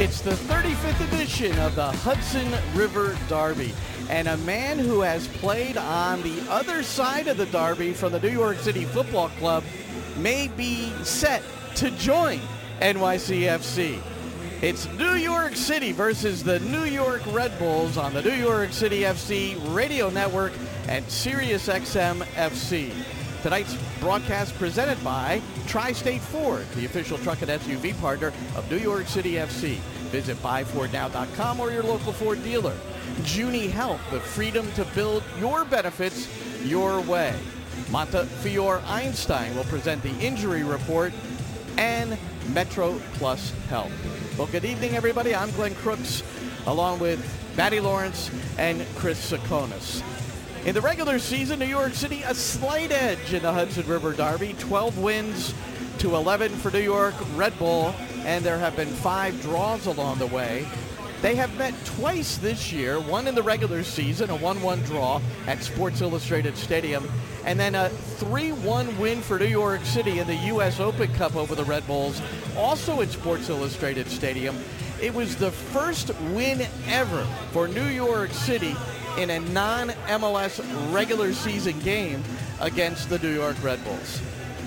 It's the 35th edition of the Hudson River Derby, and a man who has played on the other side of the Derby from the New York City Football Club may be set to join NYCFC. It's New York City versus the New York Red Bulls on the New York City FC radio network and SiriusXM FC. Tonight's broadcast presented by Tri-State Ford, the official truck and SUV partner of New York City FC. Visit buyfordnow.com or your local Ford dealer. Juni Health, the freedom to build your benefits your way. Montefiore Einstein will present the injury report, and Metro Plus Health. Well, good evening, everybody. I'm Glenn Crooks, along with Matty Lawrence and Chris Sakonis. In the regular season, New York City a slight edge in the Hudson River Derby, 12 wins to 11 for New York Red Bull, and there have been 5 draws along the way. They have met twice this year, one in the regular season, a 1-1 draw at Sports Illustrated Stadium, and then a 3-1 win for New York City in the U.S. Open Cup over the Red Bulls, also at Sports Illustrated Stadium. It was the first win ever for New York City in a non-MLS regular season game against the New York Red Bulls.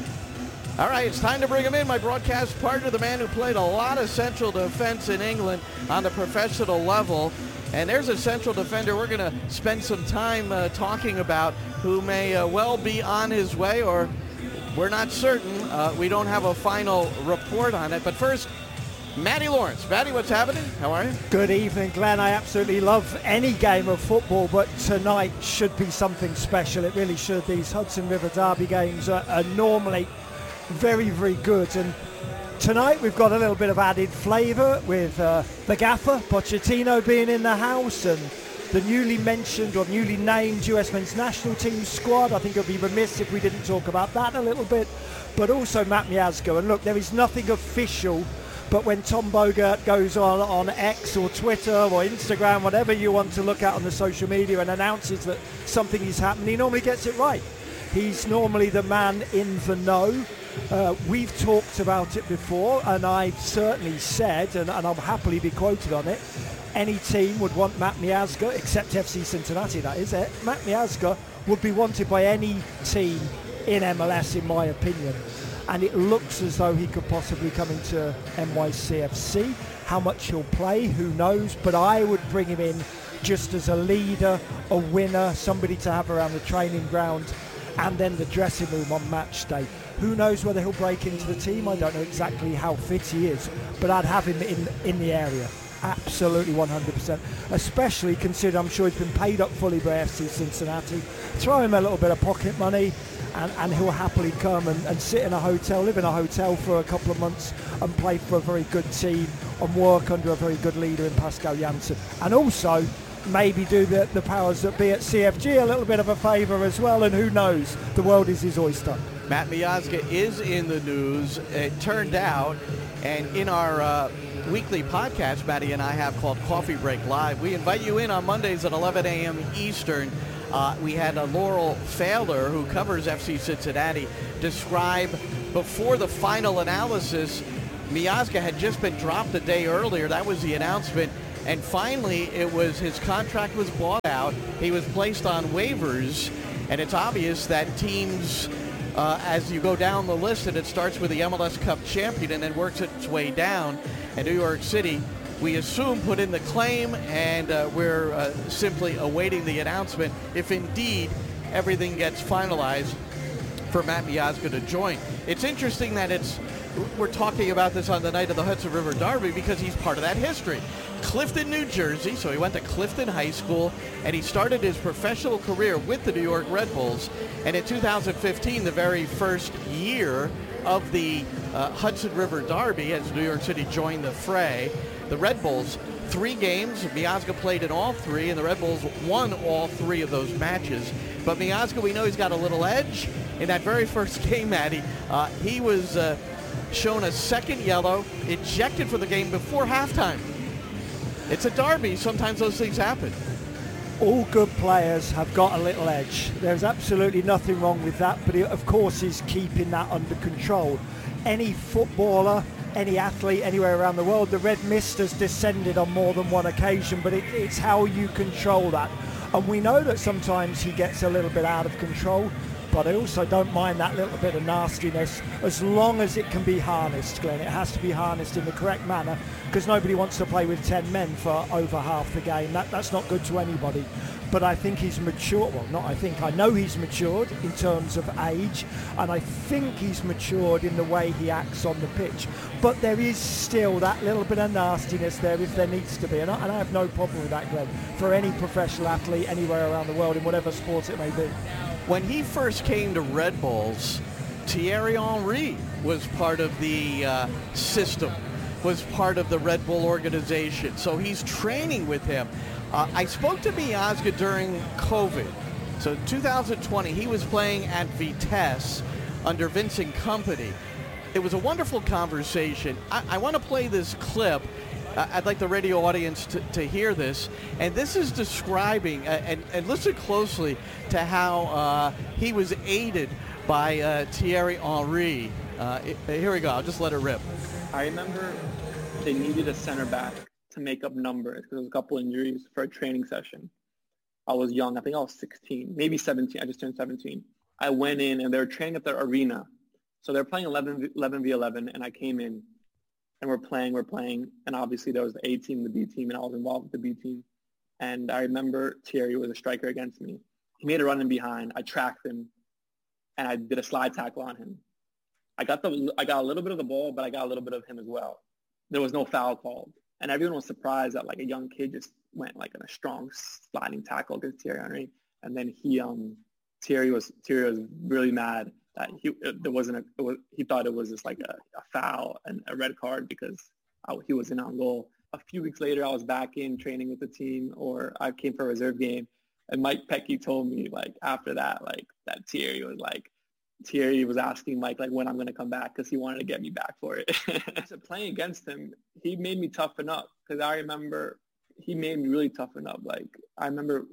All right, it's time to bring him in, my broadcast partner, the man who played a lot of central defense in England on the professional level. And there's a central defender we're going to spend some time talking about who may well be on his way, or we're not certain. We don't have a final report on it. But first, Matty Lawrence. Matty, what's happening? How are you? Good evening, Glenn. I absolutely love any game of football, but tonight should be something special. It really should. These Hudson River Derby games are normally very, very good. And tonight we've got a little bit of added flavour with the gaffer, Pochettino, being in the house, and the newly mentioned or newly named US men's national team squad. I think it would be remiss if we didn't talk about that a little bit. But also Matt Miazga. And look, there is nothing official, but when Tom Bogert goes on X or Twitter or Instagram, whatever you want to look at on the social media, and announces that something is happening, he normally gets it right. He's normally the man in the know. We've talked about it before, and I've certainly said, and I'll happily be quoted on it, any team would want Matt Miazga, except FC Cincinnati, that is it. Matt Miazga would be wanted by any team in MLS, in my opinion. And it looks as though he could possibly come into NYCFC. How much he'll play, who knows, but I would bring him in just as a leader, a winner, somebody to have around the training ground, and then the dressing room on match day. Who knows whether he'll break into the team? I don't know exactly how fit he is, but I'd have him in the area. Absolutely 100%, especially considering I'm sure he's been paid up fully by FC Cincinnati. Throw him a little bit of pocket money and he'll happily come and sit in a hotel, live in a hotel for a couple of months and play for a very good team and work under a very good leader in Pascal Janssen. And also maybe do the powers that be at CFG a little bit of a favour as well, and who knows, the world is his oyster. Matt Miazga is in the news. It turned out, and in our weekly podcast Matty and I have called Coffee Break Live, we invite you in on Mondays at 11 a.m. Eastern. We had Laurel Failer, who covers FC Cincinnati, describe before the final analysis, Miazga had just been dropped a day earlier. That was the announcement. And finally, it was his contract was bought out. He was placed on waivers. And it's obvious that teams, as you go down the list, and it starts with the MLS Cup champion and then works its way down. And New York City, we assume, put in the claim, and we're simply awaiting the announcement if indeed everything gets finalized for Matt Miazga to join. It's interesting that we're talking about this on the night of the Hudson River Derby because he's part of that history. Clifton, New Jersey, so he went to Clifton High School, and he started his professional career with the New York Red Bulls. And in 2015, the very first year of the Hudson River Derby, as New York City joined the fray, the Red Bulls, 3 games, Miazga played in all 3, and the Red Bulls won all 3 of those matches. But Miazga, we know he's got a little edge. In that very first game, Matty, he was shown a second yellow, ejected for the game before halftime. It's a derby. Sometimes those things happen. All good players have got a little edge. There's absolutely nothing wrong with that, but he, of course, is keeping that under control. Any footballer any athlete anywhere around the world. The red mist has descended on more than one occasion, but it's how you control that. And we know that sometimes he gets a little bit out of control, but I also don't mind that little bit of nastiness as long as it can be harnessed, Glenn. It has to be harnessed in the correct manner, because nobody wants to play with 10 men for over half the game. That's not good to anybody. But I think he's matured. Well, not I think. I know he's matured in terms of age, and I think he's matured in the way he acts on the pitch. But there is still that little bit of nastiness there if there needs to be. And I have no problem with that, Glenn, for any professional athlete anywhere around the world in whatever sport it may be. When he first came to Red Bulls, Thierry Henry was part of the system, was part of the Red Bull organization. So he's training with him. I spoke to Miazga during COVID. So 2020, he was playing at Vitesse under Vincent Kompany. It was a wonderful conversation. I want to play this clip. I'd like the radio audience to hear this. And this is describing, and listen closely to how he was aided by Thierry Henry. Here we go. I'll just let it rip. I remember they needed a center back to make up numbers because there was a couple injuries for a training session. I was young. I think I was 16, maybe 17. I just turned 17. I went in and they were training at their arena. So they're playing 11v11, and I came in and we're playing. And obviously there was the A team, the B team, and I was involved with the B team. And I remember Thierry was a striker against me. He made a run in behind. I tracked him and I did a slide tackle on him. I got a little bit of the ball, but I got a little bit of him as well. There was no foul called. And everyone was surprised that like a young kid just went like in a strong sliding tackle against Thierry Henry. And then Thierry was really mad that he thought it was just like a foul and a red card because he was in on goal. A few weeks later, I was back in training with the team, or I came for a reserve game, and Mike Pecky told me like after that, like that Thierry was asking Mike like when I'm going to come back because he wanted to get me back for it. So playing against him, he made me toughen up because I remember he made me really toughen up. Like I remember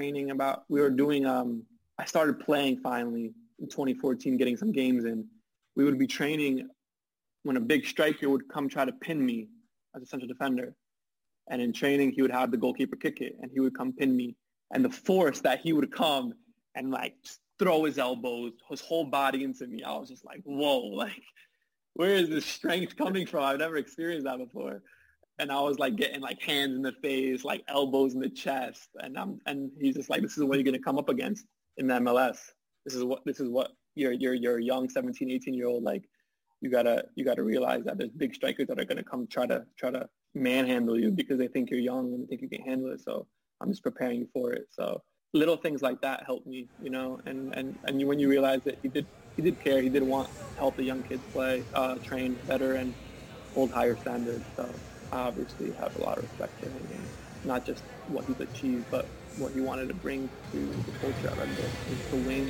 I started playing finally in 2014, getting some games in. We would be training when a big striker would come try to pin me as a central defender. And in training, he would have the goalkeeper kick it and he would come pin me. And the force that he would come and like throw his elbows, his whole body into me, I was just like, whoa, like, where is this strength coming from? I've never experienced that before. And I was like getting like hands in the face, like elbows in the chest. And he's just like, this is what you're going to come up against in the MLS. This is what you're a young 17, 18-year-old, like, you gotta realize that there's big strikers that are going to come try to manhandle you because they think you're young and they think you can handle it. So I'm just preparing you for it. So little things like that helped me, you know, and when you realize that he did care, he did want to help the young kids play, train better and hold higher standards. So I obviously have a lot of respect for him, and not just what he's achieved, but what he wanted to bring to the culture at Red Bull, to win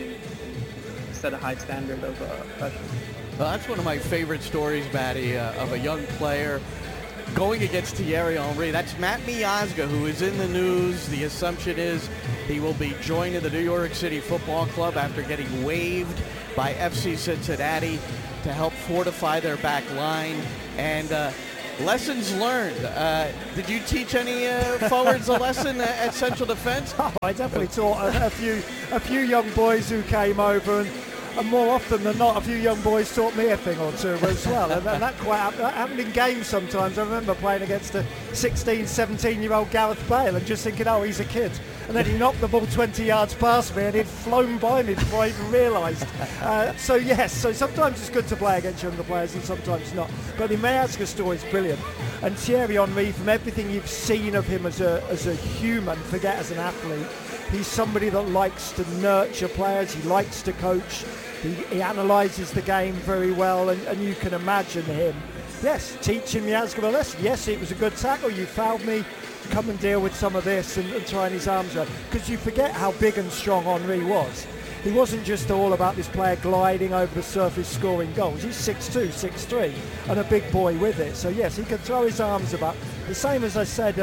and set a high standard of professional. Well, that's one of my favorite stories, Matty, of a young player going against Thierry Henry. That's Matt Miazga, who is in the news. The assumption is he will be joining the New York City Football Club after getting waived by FC Cincinnati to help fortify their back line. And lessons learned. Did you teach any forwards a lesson at Central Defense? Oh, I definitely taught a few young boys who came over, and more often than not, a few young boys taught me a thing or two as well. And that happened in games sometimes. I remember playing against a 16, 17-year-old Gareth Bale and just thinking, oh, he's a kid. And then he knocked the ball 20 yards past me and he'd flown by me before I even realised. So sometimes it's good to play against younger players and sometimes not. But the Miazga story is brilliant. And Thierry Henry, from everything you've seen of him as a human, forget as an athlete, he's somebody that likes to nurture players, he likes to coach, he analyses the game very well, and you can imagine him, yes, teaching Miazga a lesson. Yes, it was a good tackle, you fouled me, come and deal with some of this, and trying his arms around. Because you forget how big and strong Henry was. He wasn't just all about this player gliding over the surface scoring goals. He's 6'2", 6'3", and a big boy with it. So yes, he can throw his arms about. The same as I said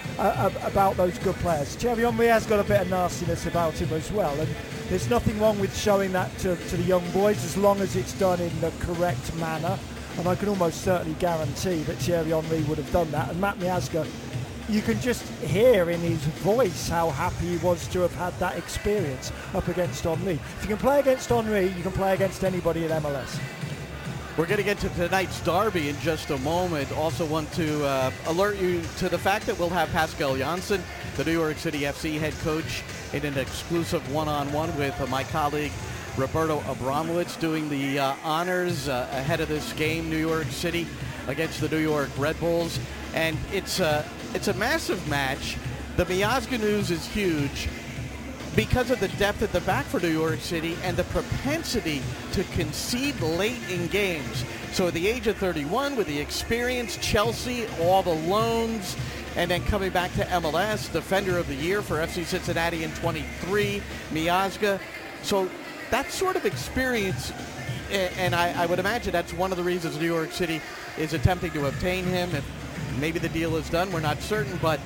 about those good players. Thierry Henry has got a bit of nastiness about him as well, and there's nothing wrong with showing that to the young boys as long as it's done in the correct manner. and I can almost certainly guarantee that Thierry Henry would have done that. And Matt Miazga, you can just hear in his voice how happy he was to have had that experience up against Henry. If you can play against Henry, you can play against anybody in MLS. We're going to get to tonight's derby in just a moment. Also want to alert you to the fact that we'll have Pascal Janssen, the New York City FC head coach, in an exclusive one-on-one with my colleague Roberto Abramowitz, doing the honors ahead of this game, New York City against the New York Red Bulls. And it's a massive match. The Miazga news is huge because of the depth at the back for New York City and the propensity to concede late in games. So at the age of 31, with the experience, Chelsea, all the loans, and then coming back to MLS, Defender of the Year for FC Cincinnati in 23, Miazga. So that sort of experience, and I would imagine that's one of the reasons New York City is attempting to obtain him. If maybe the deal is done, we're not certain, but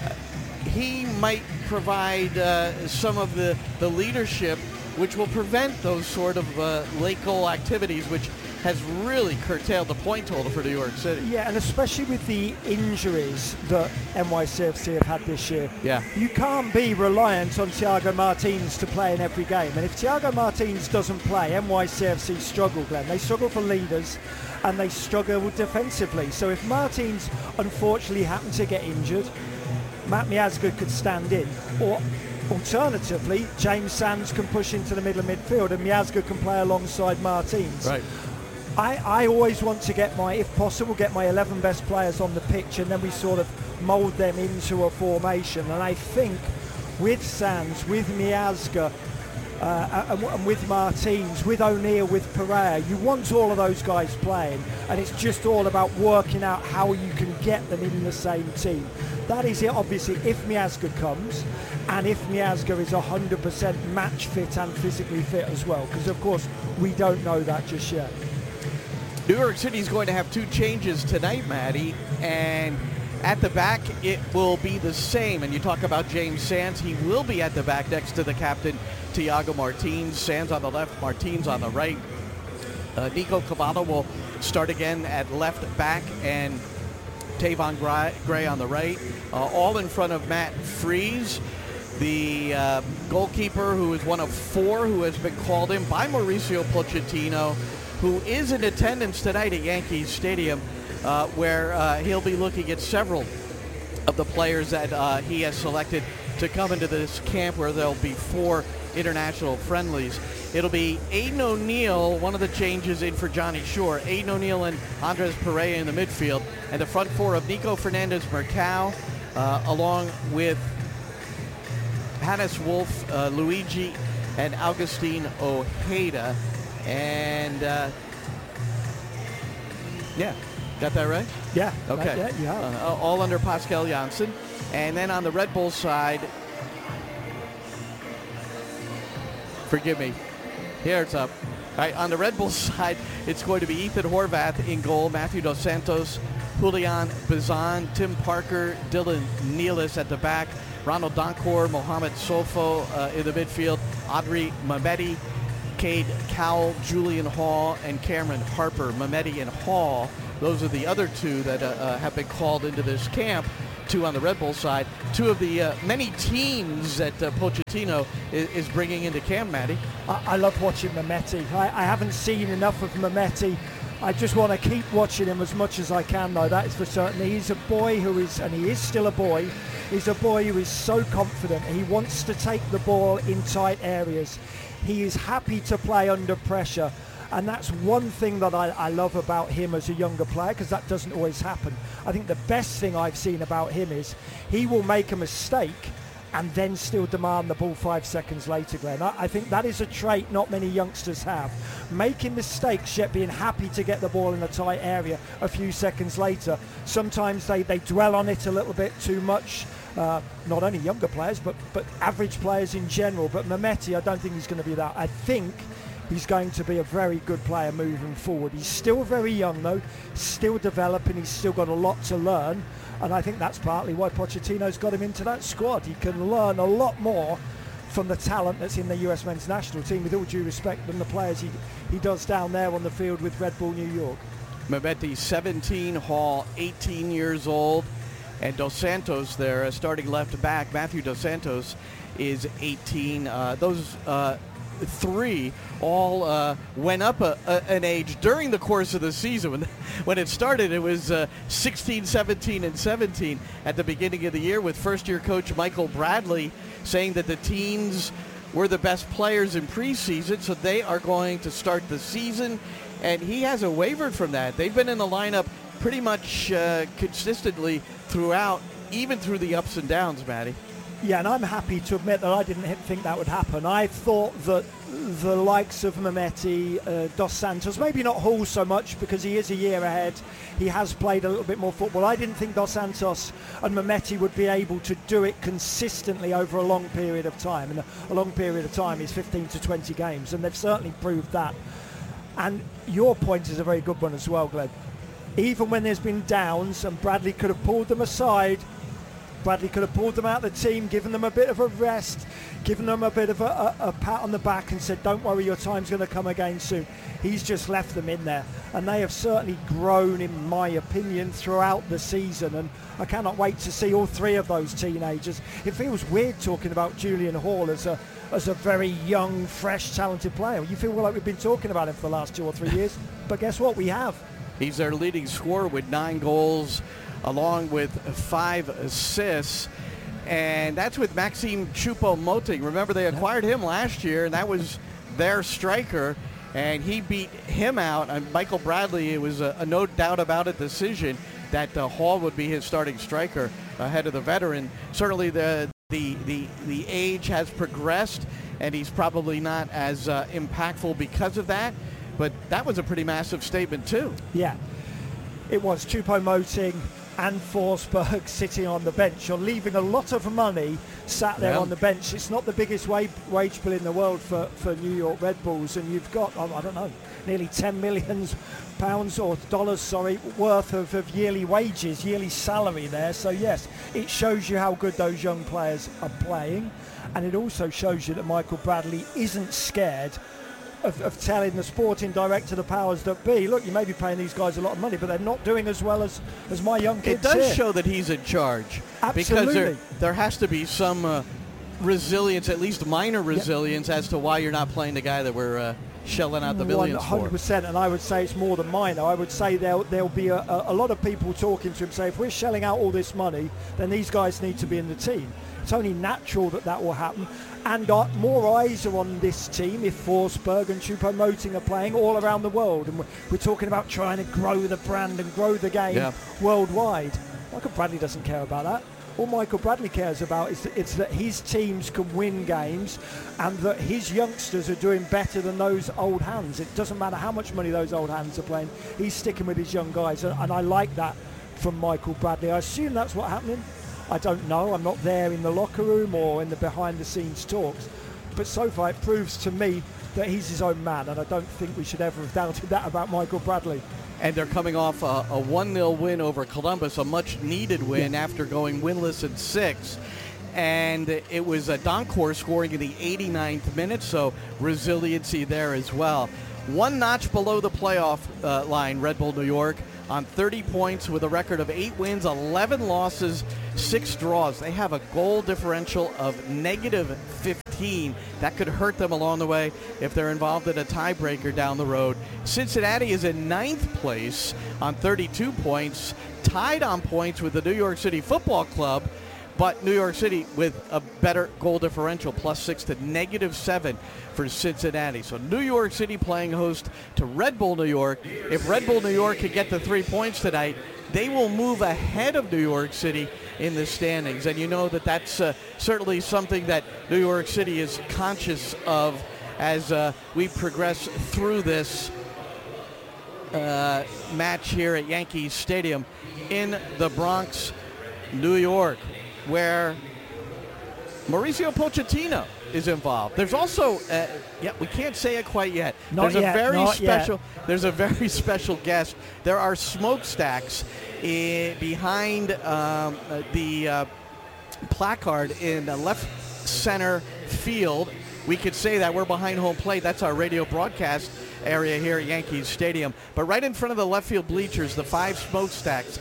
he might provide some of the leadership which will prevent those sort of late goal activities, which has really curtailed the point total for New York City. Yeah, and especially with the injuries that NYCFC have had this year. Yeah. You can't be reliant on Thiago Martins to play in every game. And if Thiago Martins doesn't play, NYCFC struggle, Glenn. They struggle for leaders and they struggle defensively. So if Martins unfortunately happened to get injured, Matt Miazga could stand in. Or alternatively, James Sands can push into the middle of midfield and Miazga can play alongside Martins. Right. I always want to get if possible, get my 11 best players on the pitch, and then we sort of mould them into a formation. And I think with Sands, with Miazga, and with Martins, with O'Neill, with Pereira, you want all of those guys playing, and it's just all about working out how you can get them in the same team. That is it, obviously, if Miazga comes, and if Miazga is 100% match fit and physically fit as well, because of course we don't know that just yet. New York City is going to have two changes tonight, Maddie, and at the back it will be the same. And you talk about James Sands, he will be at the back next to the captain, Thiago Martins. Sands on the left, Martins on the right. Nico Cavallo will start again at left back, and Tavon Gray on the right, all in front of Matt Freese, the goalkeeper, who is one of four who has been called in by Mauricio Pochettino, who is in attendance tonight at Yankee Stadium, where he'll be looking at several of the players that he has selected to come into this camp, where there'll be 4 international friendlies. It'll be Aiden O'Neill, one of the changes in for Johnny Shore, Aiden O'Neill and Andres Pereira in the midfield, and the front 4 of Nico Fernandez-Mercado, along with Hannes Wolf, Luigi, and Augustine Ojeda. And yeah, got that right? Yeah. Okay. Yeah. All under Pascal Janssen. And then on the Red Bull side, forgive me, here it's up. All right, on the Red Bull side, it's going to be Ethan Horvath in goal, Matthew Dos Santos, Julian Bizan, Tim Parker, Dylan Nealis at the back, Ronald Donkor, Mohamed Sofo in the midfield, Audrey Mamedi, Cade Cowell, Julian Hall, and Cameron Harper. Mamedi and Hall, those are the other 2 that have been called into this camp. 2 on the Red Bull side. 2 of the many teams that Pochettino is bringing into camp, Maddie. I love watching Mamedi. I haven't seen enough of Mamedi. I just want to keep watching him as much as I can, though, that is for certain. He's a boy who is, and he is still a boy, he's a boy who is so confident. He wants to take the ball in tight areas. He is happy to play under pressure. And that's one thing that I love about him as a younger player, because that doesn't always happen. I think the best thing I've seen about him is he will make a mistake and then still demand the ball 5 seconds later, Glenn. I think that is a trait not many youngsters have. Making mistakes yet being happy to get the ball in a tight area a few seconds later. Sometimes they dwell on it a little bit too much. Not only younger players, but average players in general. But Mamedi, I don't think he's going to be that. I think he's going to be a very good player moving forward. He's still very young, though, still developing. He's still got a lot to learn. And I think that's partly why Pochettino's got him into that squad. He can learn a lot more from the talent that's in the US men's national team, with all due respect, than the players he does down there on the field with Red Bull New York. Mehmeti 17, Hall 18 years old, and Dos Santos there, starting left back. Matthew Dos Santos is 18. Those three all went up an age during the course of the season. When it started, it was 16, 17, and 17 at the beginning of the year, with first-year coach Michael Bradley saying that the teens were the best players in preseason, so they are going to start the season. And he hasn't wavered from that. They've been in the lineup pretty much consistently throughout, even through the ups and downs, Matty. Yeah, and I'm happy to admit that I didn't think that would happen. I thought that the likes of Mehmeti, Dos Santos, maybe not Hall so much because he is a year ahead. He has played a little bit more football. I didn't think Dos Santos and Mehmeti would be able to do it consistently over a long period of time. And a long period of time is 15 to 20 games, and they've certainly proved that. And your point is a very good one as well, Glenn. Even when there's been downs and Bradley could have pulled them aside, Bradley could have pulled them out of the team, given them a bit of a rest, given them a bit of a pat on the back and said, don't worry, your time's going to come again soon. He's just left them in there. And they have certainly grown, in my opinion, throughout the season. And I cannot wait to see all three of those teenagers. It feels weird talking about Julian Hall as a very young, fresh, talented player. You feel like we've been talking about him for the last 2 or 3 years. But guess what? We have. He's their leading scorer with 9 goals, along with 5 assists. And that's with Maxime Choupo-Moting. Remember, they acquired him last year, and that was their striker. And he beat him out. And Michael Bradley, it was a no doubt about it decision that Hall would be his starting striker ahead of the veteran. Certainly the age has progressed, and he's probably not as impactful because of that. But that was a pretty massive statement, too. Yeah, it was. Choupo-Moting and Forsberg sitting on the bench. You're leaving a lot of money sat there on the bench. It's not the biggest wage bill in the world for New York Red Bulls, and you've got, I don't know, nearly £10 million or dollars, worth of yearly wages, yearly salary there. So yes, it shows you how good those young players are playing, and it also shows you that Michael Bradley isn't scared of telling the sporting director, the powers that be, look, you may be paying these guys a lot of money, but they're not doing as well as my young kids. It does here. show that he's in charge. Absolutely. Because there has to be some resilience, at least minor resilience, as to why you're not playing the guy that we're shelling out the millions 100%, and I would say it's more than minor. I would say there'll be a lot of people talking to him, say, if we're shelling out all this money, then these guys need to be in the team. It's only natural that will happen. And more eyes are on this team if Forsberg and Choupo-Moting are playing all around the world. And we're talking about trying to grow the brand and grow the game worldwide. Michael Bradley doesn't care about that. All Michael Bradley cares about is that his teams can win games and that his youngsters are doing better than those old hands. It doesn't matter how much money those old hands are playing. He's sticking with his young guys, and I like that from Michael Bradley. I assume that's what's happening. I don't know. I'm not there in the locker room or in the behind-the-scenes talks. But so far it proves to me that he's his own man, and I don't think we should ever have doubted that about Michael Bradley. And they're coming off a 1-0 win over Columbus, a much-needed win after going winless in 6. And it was Donkor scoring in the 89th minute, so resiliency there as well. One notch below the playoff line, Red Bull New York, on 30 points with a record of 8 wins, 11 losses, 6 draws. They have a goal differential of negative 15. That could hurt them along the way if they're involved in a tiebreaker down the road. Cincinnati is in 9th place on 32 points, tied on points with the New York City Football Club, but New York City with a better goal differential, +6 to -7 for Cincinnati. So New York City playing host to Red Bull New York. If Red Bull New York can get the 3 points tonight, they will move ahead of New York City in the standings. And you know that's certainly something that New York City is conscious of as we progress through this match here at Yankee Stadium in the Bronx, New York, where Mauricio Pochettino is involved. There's also, we can't say it quite yet. There's a very special guest. There are smokestacks behind the placard in the left center field. We could say that we're behind home plate. That's our radio broadcast area here at Yankees Stadium. But right in front of the left field bleachers, the 5 smokestacks,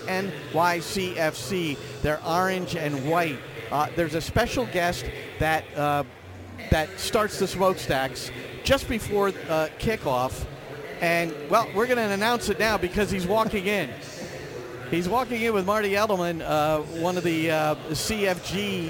NYCFC, they're orange and white. There's a special guest that starts the smokestacks just before kickoff. And, well, we're going to announce it now because he's walking in. He's walking in with Marty Edelman, one of the CFG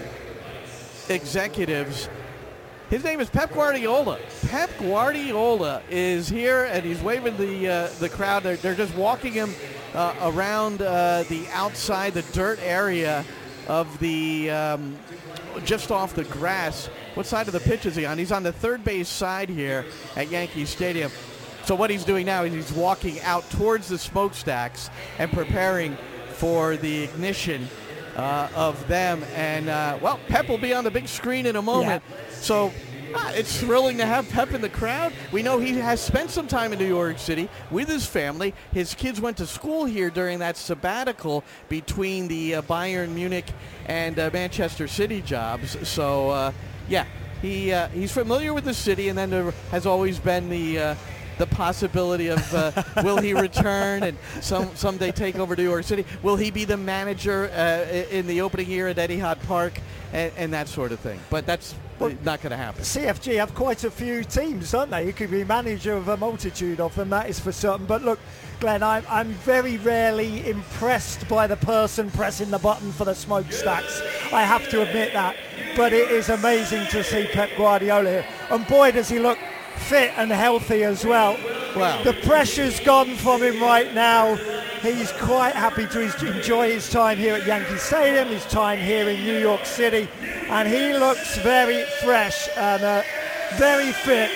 executives. His name is Pep Guardiola. Pep Guardiola is here, and he's waving the crowd. They're just walking him around the outside, the dirt area of the just off the grass. What side of the pitch is he on? He's on the third base side here at Yankee Stadium. So what he's doing now is he's walking out towards the smokestacks and preparing for the ignition of them. And, well, Pep will be on the big screen in a moment. Yeah. So it's thrilling to have Pep in the crowd. We know he has spent some time in New York City with his family. His kids went to school here during that sabbatical between the Bayern Munich and Manchester City jobs. So, yeah, he's familiar with the city, and then there has always been the possibility of will he return and someday take over New York City? Will he be the manager in the opening year at Etihad Park and that sort of thing? But that's not going to happen. CFG have quite a few teams, don't they? You could be manager of a multitude of them, that is for certain. But look, Glenn, I'm very rarely impressed by the person pressing the button for the smokestacks. I have to admit that. But it is amazing to see Pep Guardiola here. And boy, does he look fit and healthy as well. Wow. The pressure's gone from him right now. He's quite happy to enjoy his time here at Yankee Stadium, his time here in New York City, and he looks very fresh and very fit.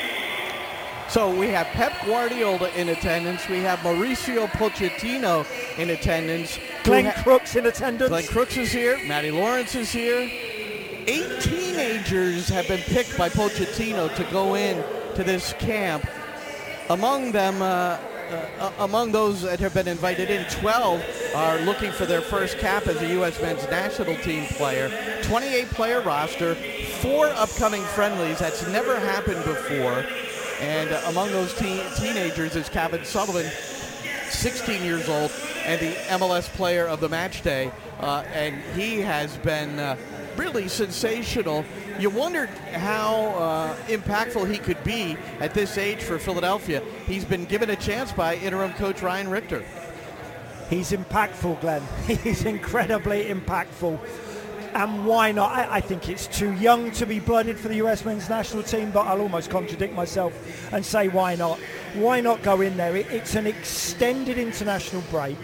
So we have Pep Guardiola in attendance. We have Mauricio Pochettino in attendance. Glenn Crooks in attendance. Glenn Crooks is here. Matty Lawrence is here. 8 teenagers have been picked by Pochettino to go in to this camp. Among them, among those that have been invited in, 12 are looking for their first cap as a U.S. men's national team player. 28-player roster, 4 upcoming friendlies. That's never happened before. And among those teenagers is Kevin Sullivan, 16 years old, and the MLS player of the match day. And he has been really sensational. You wondered how impactful he could be at this age for Philadelphia. He's been given a chance by interim coach Ryan Richter. He's impactful, Glenn. He's incredibly impactful. And why not? I think it's too young to be blooded for the US men's national team, but I'll almost contradict myself and say why not? Why not go in there? It's an extended international break.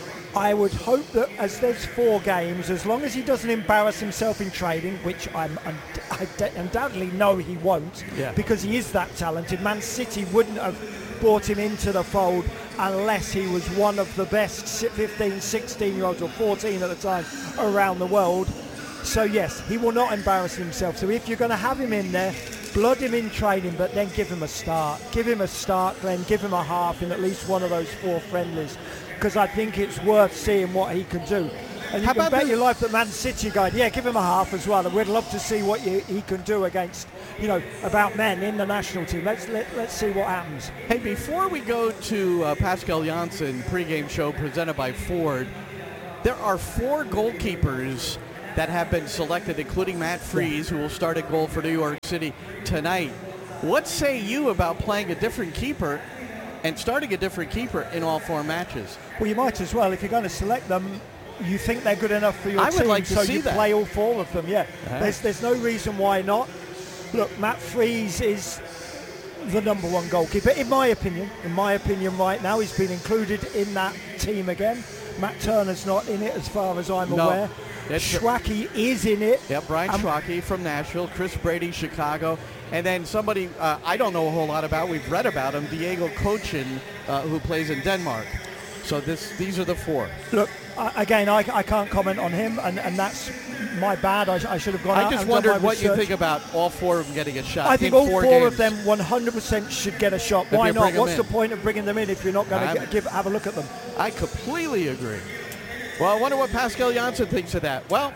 I would hope that as there's 4 games, as long as he doesn't embarrass himself in training, which I undoubtedly know he won't, because he is that talented. Man City wouldn't have brought him into the fold unless he was one of the best 15, 16-year-olds or 14 at the time around the world. So yes, he will not embarrass himself. So if you're going to have him in there, blood him in training, but then give him a start. Give him a start, Glenn. Give him a half in at least one of those 4 friendlies, because I think it's worth seeing what he can do. And you can bet your life that Man City guy, give him a half as well. And we'd love to see what he can do against, about men in the national team. Let's see what happens. Hey, before we go to Pascal Janssen pregame show presented by Ford, there are 4 goalkeepers that have been selected, including Matt Freese, who will start at goal for New York City tonight. What say you about playing a different keeper and starting a different keeper in all 4 matches? Well, you might as well. If you're going to select them, you think they're good enough for your team. I would like to see you that. Play all 4 of them, There's no reason why not. Look, Matt Freese is the number 1 goalkeeper, in my opinion. In my opinion right now, he's been included in that team again. Matt Turner's not in it as far as I'm aware. Schwacke is in it. Yeah, Brian Schwacke from Nashville, Chris Brady, Chicago, and then somebody I don't know a whole lot about. We've read about him, Diego Kochin, who plays in Denmark. So these are the 4. Look, again, I can't comment on him, and that's my bad. I should have gone out. I just wondered what you think about all 4 of them getting a shot. I think all 4 of them 100% should get a shot. Why not? What's the point of bringing them in if you're not going to have a look at them? I completely agree. Well, I wonder what Pascal Janssen thinks of that. Well,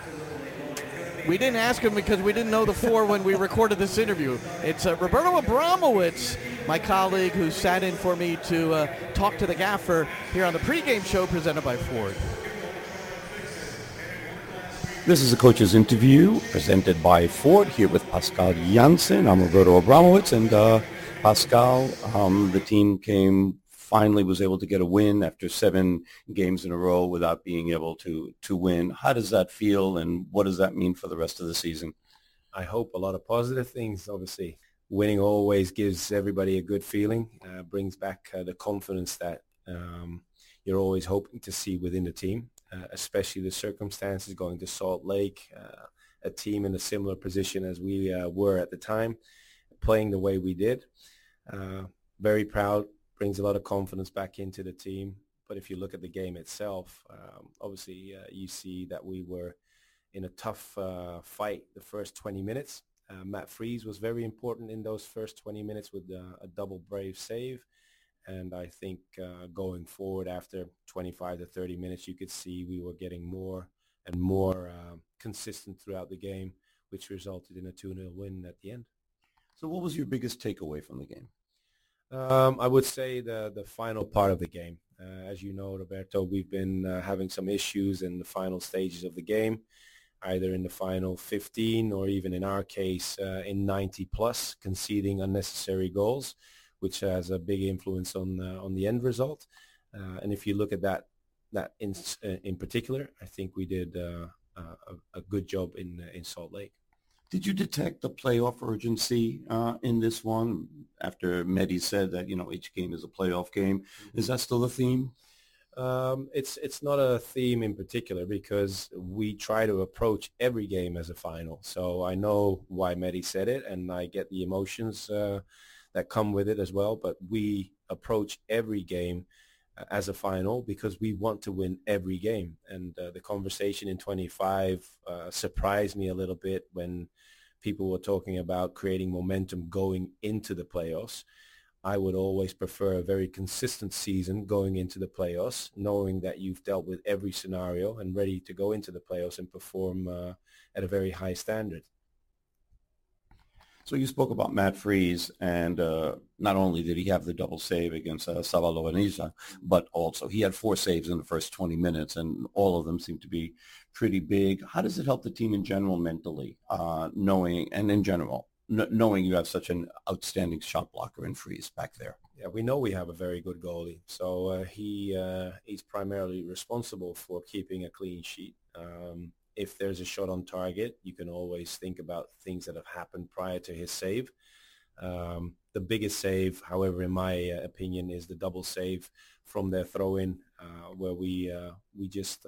we didn't ask him because we didn't know the 4 when we recorded this interview. It's Roberto Abramowitz my colleague who sat in for me to talk to the gaffer here on the pregame show presented by Ford. This is a coach's interview presented by Ford here with Pascal Jansen. I'm Roberto Abramowitz, and Pascal, the team finally was able to get a win after 7 games in a row without being able to win. How does that feel, and what does that mean for the rest of the season? I hope a lot of positive things, obviously. Winning always gives everybody a good feeling, brings back the confidence that you're always hoping to see within the team, especially the circumstances going to Salt Lake, a team in a similar position as we were at the time, playing the way we did. Very proud, brings a lot of confidence back into the team. But if you look at the game itself, obviously you see that we were in a tough fight the first 20 minutes. Matt Freese was very important in those first 20 minutes with a double brave save. And I think going forward after 25 to 30 minutes, you could see we were getting more and more consistent throughout the game, which resulted in a 2-0 win at the end. So what was your biggest takeaway from the game? I would say the final part of the game. As you know, Roberto, we've been having some issues in the final stages of the game, either in the final 15 or even in our case in 90 plus, conceding unnecessary goals, which has a big influence on the end result. And if you look at that in particular, I think we did a good job in Salt Lake. Did you detect the playoff urgency in this one after Mehdi said that, each game is a playoff game? Is that still a theme? It's not a theme in particular because we try to approach every game as a final. So I know why Mehdi said it, and I get the emotions that come with it as well. But we approach every game as a final because we want to win every game. And the conversation in 25 surprised me a little bit when people were talking about creating momentum going into the playoffs. I would always prefer a very consistent season going into the playoffs, knowing that you've dealt with every scenario and ready to go into the playoffs and perform at a very high standard. So you spoke about Matt Freese, and not only did he have the double save against Sabah-Lovaniza, but also he had 4 saves in the first 20 minutes, and all of them seemed to be pretty big. How does it help the team in general mentally, knowing you have such an outstanding shot blocker in Freese back there? Yeah, we know we have a very good goalie, so he's primarily responsible for keeping a clean sheet. If there's a shot on target, you can always think about things that have happened prior to his save. The biggest save, however, in my opinion, is the double save from their throw-in, where we just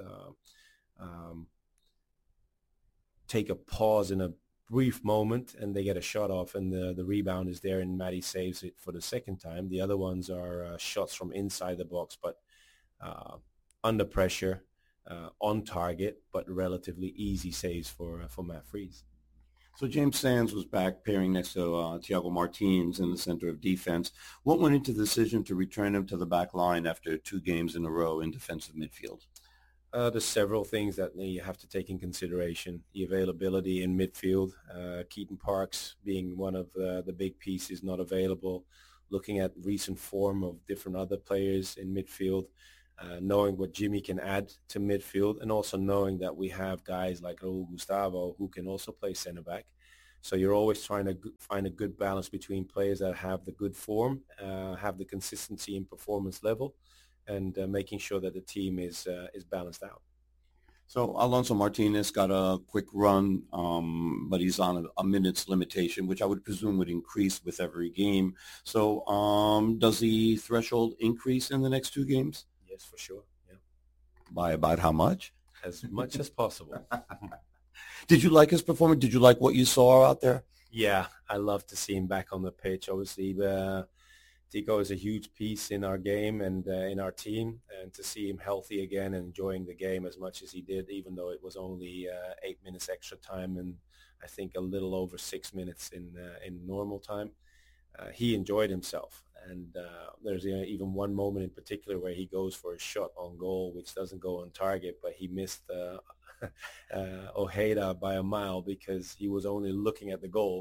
take a pause in a brief moment and they get a shot off, and the rebound is there, and Matty saves it for the second time. The other ones are shots from inside the box, but under pressure. On target, but relatively easy saves for Matt Freese. So James Sands was back pairing next to Thiago Martins in the center of defense. What went into the decision to return him to the back line after 2 games in a row in defensive midfield? There's several things that you have to take in consideration. The availability in midfield, Keaton Parks being one of the big pieces not available, looking at recent form of different other players in midfield, knowing what Jimmy can add to midfield, and also knowing that we have guys like Raul Gustavo who can also play center back. So you're always trying to find a good balance between players that have the good form, have the consistency in performance level, and making sure that the team is balanced out. So Alonso Martinez got a quick run, but he's on a minutes limitation, which I would presume would increase with every game. So does the threshold increase in the next 2 games? Yes, for sure. Yeah. By about how much? As much as possible. Did you like his performance? Did you like what you saw out there? Yeah, I love to see him back on the pitch. Obviously, Tico is a huge piece in our game and in our team, and to see him healthy again and enjoying the game as much as he did, even though it was only 8 minutes extra time and I think a little over 6 minutes in normal time. He enjoyed himself, and there's even one moment in particular where he goes for a shot on goal, which doesn't go on target, but he missed Ojeda by a mile because he was only looking at the goal,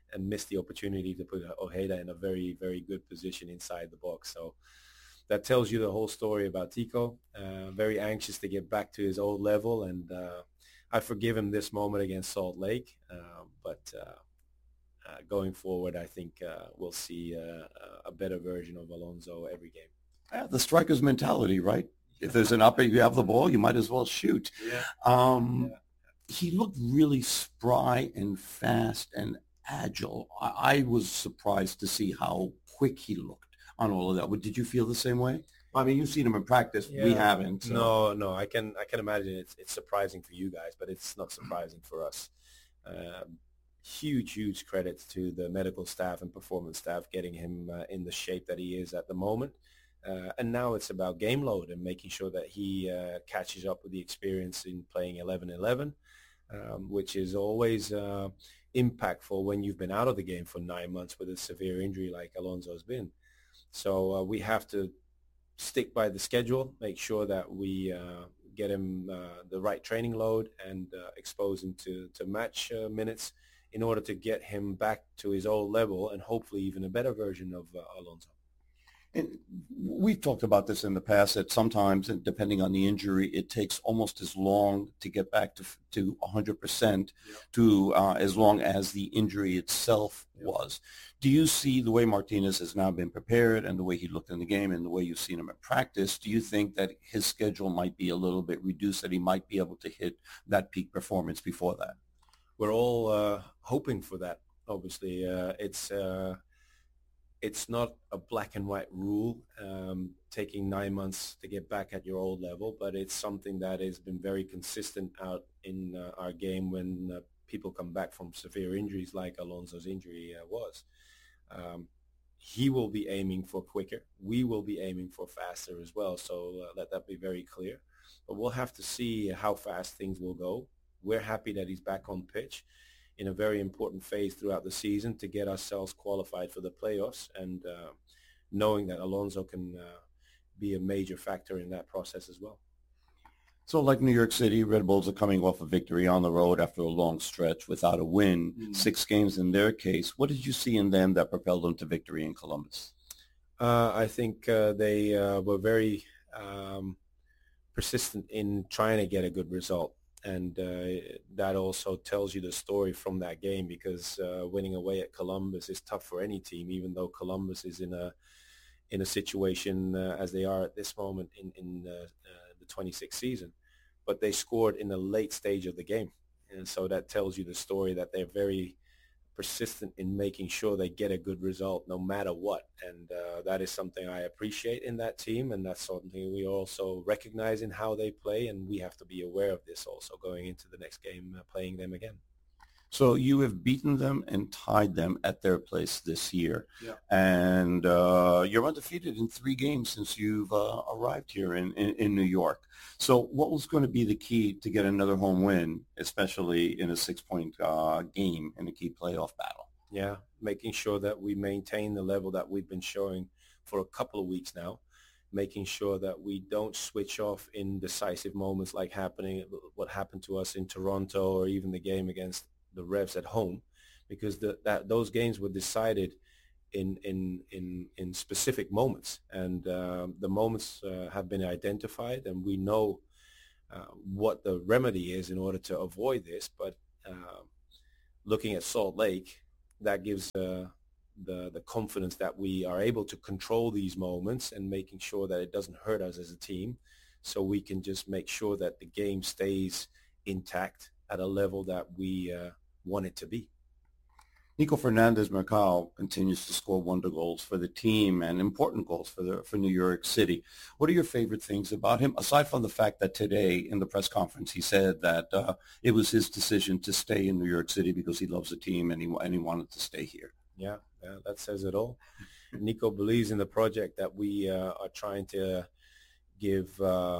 and missed the opportunity to put Ojeda in a very, very good position inside the box. So that tells you the whole story about Tico. Very anxious to get back to his old level, and I forgive him this moment against Salt Lake. But going forward, I think we'll see a better version of Alonso every game. Yeah, the striker's mentality, right? If there's an up, you have the ball, you might as well shoot. Yeah. He looked really spry and fast and agile. I was surprised to see how quick he looked on all of that. Did you feel the same way? I mean, you've seen him in practice. We haven't. So. No. I can imagine it's surprising for you guys, but it's not surprising for us. Huge credit to the medical staff and performance staff getting him in the shape that he is at the moment. And now it's about game load and making sure that he catches up with the experience in playing 11-11, which is always impactful when you've been out of the game for 9 months with a severe injury like Alonso's been. So we have to stick by the schedule, make sure that we get him the right training load and expose him to match minutes in order to get him back to his old level and hopefully even a better version of Alonso. And we've talked about this in the past that sometimes, depending on the injury, it takes almost as long to get back to 100% to as long as the injury itself was. Do you see the way Martinez has now been prepared and the way he looked in the game and the way you've seen him in practice, do you think that his schedule might be a little bit reduced, that he might be able to hit that peak performance before that? We're all hoping for that, obviously. It's not a black and white rule, taking 9 months to get back at your old level, but it's something that has been very consistent out in our game when people come back from severe injuries like Alonso's injury was. He will be aiming for quicker. We will be aiming for faster as well, so let that be very clear. But we'll have to see how fast things will go. We're happy that he's back on pitch in a very important phase throughout the season to get ourselves qualified for the playoffs, and knowing that Alonso can be a major factor in that process as well. So like New York City, Red Bulls are coming off a victory on the road after a long stretch without a win, 6 games in their case. What did you see in them that propelled them to victory in Columbus? I think they were very persistent in trying to get a good result. And that also tells you the story from that game, because winning away at Columbus is tough for any team, even though Columbus is in a situation as they are at this moment in the 26th season. But they scored in the late stage of the game. And so that tells you the story that they're very persistent in making sure they get a good result no matter what. And that is something I appreciate in that team, and that's something we also recognize in how they play, and we have to be aware of this also going into the next game, playing them again. So you have beaten them and tied them at their place this year. Yeah. And you're undefeated in 3 games since you've arrived here in New York. So what was going to be the key to get another home win, especially in a 6-point game in a key playoff battle? Yeah, making sure that we maintain the level that we've been showing for a couple of weeks now, making sure that we don't switch off in decisive moments like what happened to us in Toronto, or even the game against the Revs at home, because those games were decided in specific moments, and the moments have been identified, and we know what the remedy is in order to avoid this. But looking at Salt Lake, that gives the confidence that we are able to control these moments and making sure that it doesn't hurt us as a team, so we can just make sure that the game stays intact at a level that we want it to be. Nico Fernandez-Mercado continues to score wonder goals for the team and important goals for New York City. What are your favorite things about him, aside from the fact that today in the press conference he said that it was his decision to stay in New York City because he loves the team and he wanted to stay here? Yeah, that says it all. Nico believes in the project that we are trying to give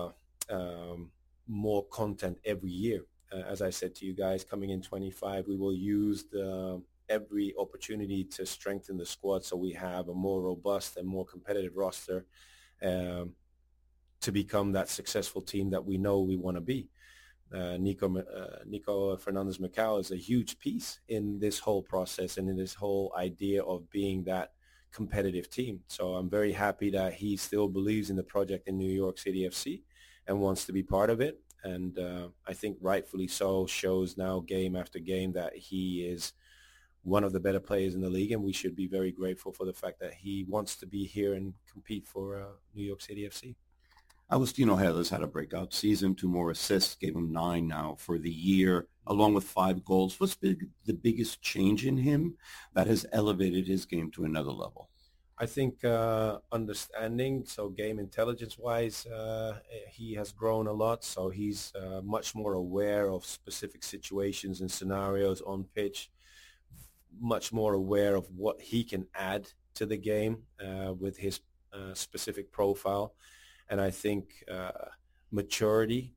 more content every year. As I said to you guys, coming in 25, we will use every opportunity to strengthen the squad so we have a more robust and more competitive roster to become that successful team that we know we want to be. Nico Fernandez-Macau is a huge piece in this whole process and in this whole idea of being that competitive team. So I'm very happy that he still believes in the project in New York City FC and wants to be part of it. And I think rightfully so, shows now game after game that he is one of the better players in the league, and we should be very grateful for the fact that he wants to be here and compete for New York City FC. Agustino Gedas had a breakout season, 2 more assists, gave him 9 now for the year, along with 5 goals. What's the biggest change in him that has elevated his game to another level? I think understanding, so game intelligence-wise, he has grown a lot. So he's much more aware of specific situations and scenarios on pitch, much more aware of what he can add to the game with his specific profile. And I think maturity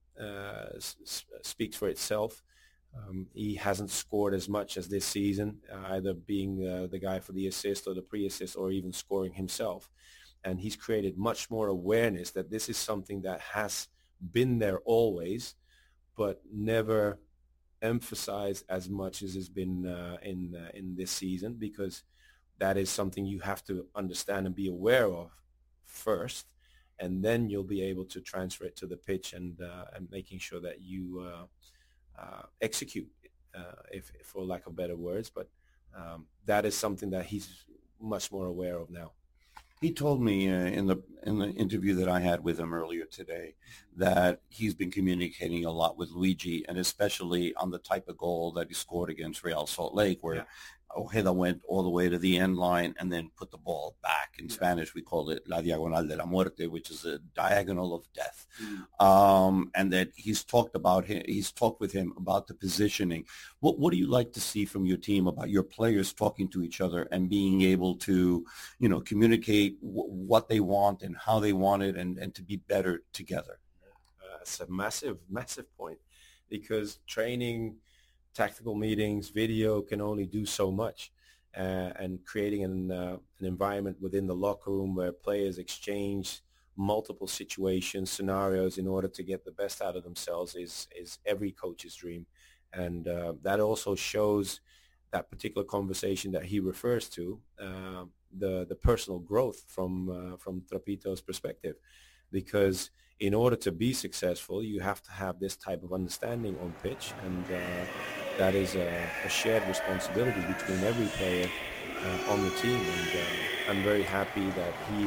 speaks for itself. He hasn't scored as much as this season, either being the guy for the assist or the pre-assist or even scoring himself. And he's created much more awareness that this is something that has been there always, but never emphasized as much as has been in this season, because that is something you have to understand and be aware of first, and then you'll be able to transfer it to the pitch and making sure that you execute, if for lack of better words. But that is something that he's much more aware of now. He told me in the interview that I had with him earlier today that he's been communicating a lot with Luigi, and especially on the type of goal that he scored against Real Salt Lake, where Ojeda went all the way to the end line and then put the ball back. In Spanish, we call it la diagonal de la muerte, which is a diagonal of death. And that he's talked with him about the positioning. What do you like to see from your team about your players talking to each other and being able to, communicate what they want and how they want it and to be better together? It's a massive, massive point, because training, tactical meetings, video can only do so much, and creating an environment within the locker room where players exchange multiple situations, scenarios in order to get the best out of themselves is every coach's dream. And that also shows that particular conversation that he refers to, the personal growth from Trapito's perspective, because in order to be successful, you have to have this type of understanding on pitch, and that is a shared responsibility between every player on the team. And I'm very happy that he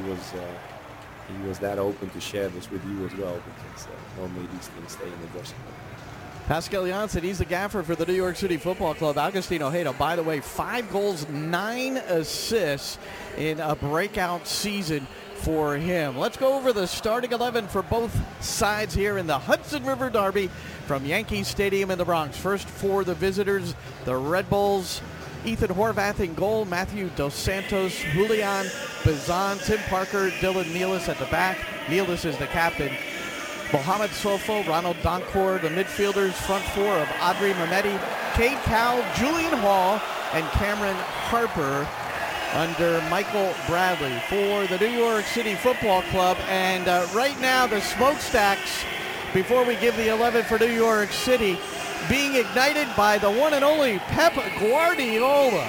was that open to share this with you as well, because normally these things stay in the dressing room. Pascal Janssen, he's the gaffer for the New York City Football Club. Agustin Ojeda, by the way, 5 goals, 9 assists in a breakout season for him. Let's go over the starting 11 for both sides here in the Hudson River Derby from Yankee Stadium in the Bronx. First for the visitors, the Red Bulls. Ethan Horvath in goal, Matthew Dos Santos, Julian Bazan, Tim Parker, Dylan Nealis at the back. Nealis is the captain. Mohamed Sofo, Ronald Doncourt, the midfielders, front 4 of Adri Mehmeti, Cade Cowell, Julian Hall, and Cameron Harper under Michael Bradley for the New York City Football Club. And right now the smokestacks, before we give the 11 for New York City, being ignited by the one and only Pep Guardiola,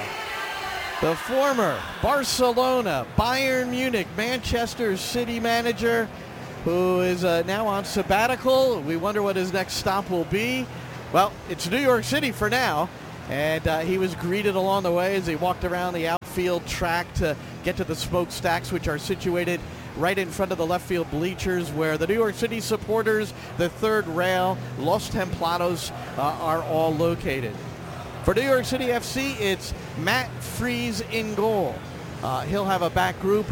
the former Barcelona, Bayern Munich, Manchester City manager, who is now on sabbatical. We wonder what his next stop will be. Well, it's New York City for now, and he was greeted along the way as he walked around the outfield track to get to the smokestacks, which are situated right in front of the left field bleachers, where the New York City supporters, the third rail, Los Templados are all located. For New York City FC, it's Matt Freese in goal. He'll have a back group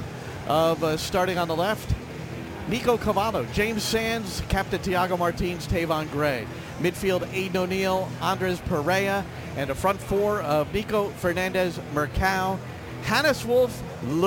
of starting on the left, Nico Cavallo, James Sands, Captain Thiago Martins, Tavon Gray. Midfield, Aiden O'Neill, Andres Pereira, and a front 4 of Nico Fernandez Mercado, Hannes Wolf,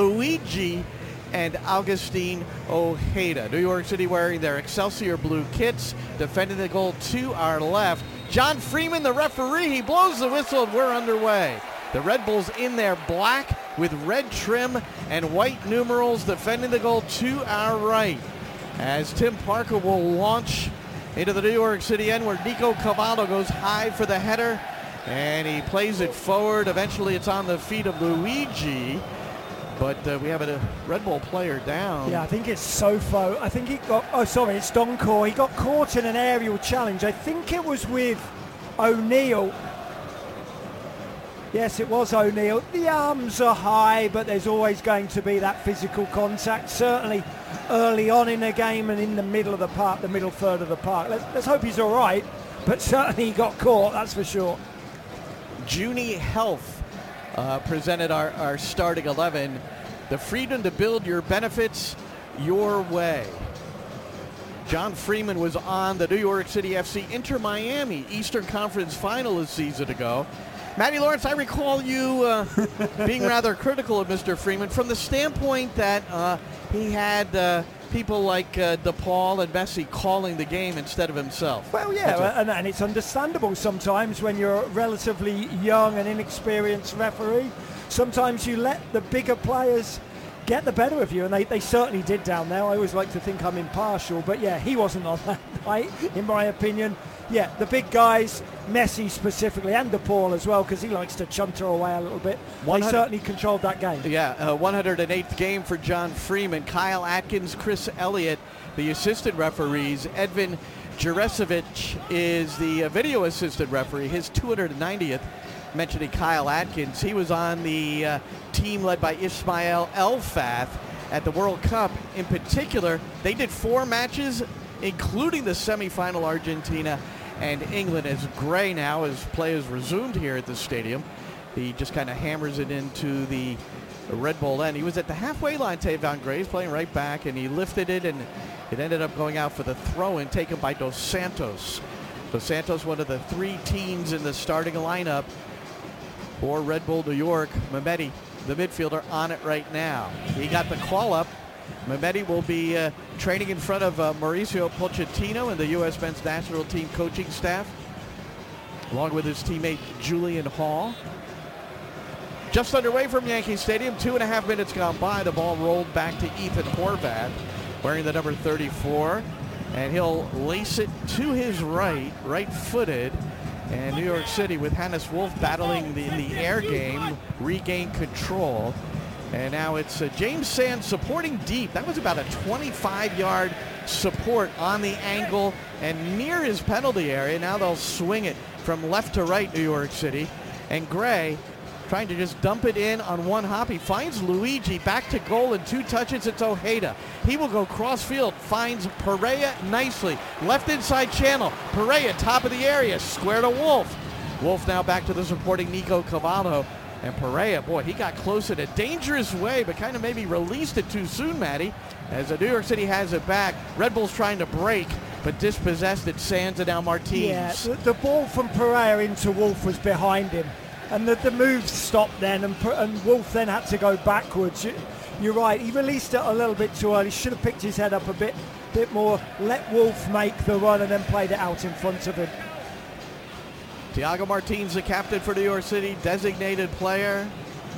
Luigi, and Agustin Ojeda. New York City wearing their Excelsior blue kits, defending the goal to our left. John Freeman, the referee, he blows the whistle and we're underway. The Red Bulls in their black with red trim and white numerals, defending the goal to our right, as Tim Parker will launch into the New York City end where Nico Cavallo goes high for the header, and he plays it forward. Eventually it's on the feet of Luigi, but we have a Red Bull player down. Yeah, I think it's Sofo. I think it's Donkor. He got caught in an aerial challenge. I think it was with O'Neill. Yes, it was O'Neill. The arms are high, but there's always going to be that physical contact, certainly early on in the game and in the middle of the park, the middle third of the park. Let's hope he's all right, but certainly he got caught, that's for sure. Juni Health presented our starting 11. The freedom to build your benefits your way. John Freeman was on the New York City FC Inter Miami Eastern Conference final a season ago. Matty Lawrence, I recall you being rather critical of Mr. Freeman from the standpoint that he had people like DePaul and Messi calling the game instead of himself. Well, yeah, and it's understandable sometimes when you're a relatively young and inexperienced referee. Sometimes you let the bigger players get the better of you, and they certainly did down there. I always like to think I'm impartial, but yeah, he wasn't on that night, in my opinion. Yeah, the big guys, Messi specifically, and DePaul as well, because he likes to chunter away a little bit. They certainly controlled that game. Yeah, 108th game for John Freeman. Kyle Atkins, Chris Elliott, the assistant referees. Edvin Juresevic is the video assistant referee, his 290th. Mentioning Kyle Atkins, he was on the team led by Ismail Elfath at the World Cup. In particular, they did 4 matches, including the semifinal Argentina and England, as Gray now, as play is resumed here at the stadium. He just kind of hammers it into the Red Bull end. He was at the halfway line, Tavon Gray. He's playing right back, and he lifted it, and it ended up going out for the throw-in taken by Dos Santos. Dos Santos, one of the 3 teams in the starting lineup for Red Bull New York. Mehmeti, the midfielder, on it right now. He got the call up. Mehmeti will be training in front of Mauricio Pochettino and the U.S. men's national team coaching staff, along with his teammate Julian Hall. Just underway from Yankee Stadium, 2.5 minutes gone by. The ball rolled back to Ethan Horvath, wearing the number 34, and he'll lace it to his right-footed. And New York City, with Hannes Wolf battling in the air game, regained control. And now it's James Sands supporting deep. That was about a 25-yard support on the angle and near his penalty area. Now they'll swing it from left to right, New York City. And Gray trying to just dump it in on one hop. He finds Luigi back to goal in 2 touches. It's Ojeda. He will go cross-field, finds Pereira nicely. Left inside channel. Pereira, top of the area, square to Wolf. Wolf now back to the supporting Nico Cavallo. And Pereira, boy, he got close in a dangerous way, but kind of maybe released it too soon, Matty. As New York City has it back, Red Bull's trying to break, but dispossessed it. Sands and now Martins. Yeah, the ball from Pereira into Wolf was behind him. And the move stopped then, and Wolf then had to go backwards. You're right, he released it a little bit too early. Should have picked his head up a bit more, let Wolf make the run and then played it out in front of him. Thiago Martins, the captain for New York City, designated player.